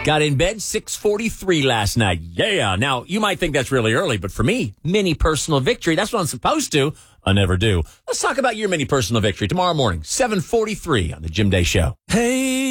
Got in bed 6:43 last night. Yeah. Now, you might think that's really early, but for me, mini personal victory. That's what I'm supposed to. I never do. Let's talk about your mini personal victory tomorrow morning, 7:43 on the Jim Day Show. Hey.